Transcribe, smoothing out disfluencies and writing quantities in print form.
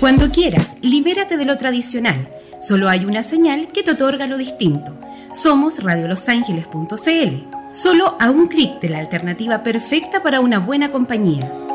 Cuando quieras, libérate de lo tradicional. Solo hay una señal que te otorga lo distinto. Somos radiolosangeles.cl. Solo a un clic de la alternativa perfecta para una buena compañía.